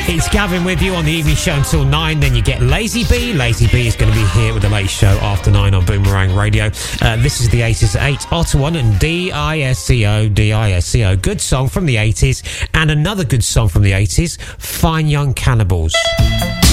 It's Gavin with you on the evening show until 9. Then you get Lazy B. Lazy B is going to be here with the late show after 9 on Boomerang Radio. This is the 80s at 8. Otter One and D-I-S-C-O, D-I-S-C-O. Good song from the 80s. And another good song from the 80s, Fine Young Cannibals.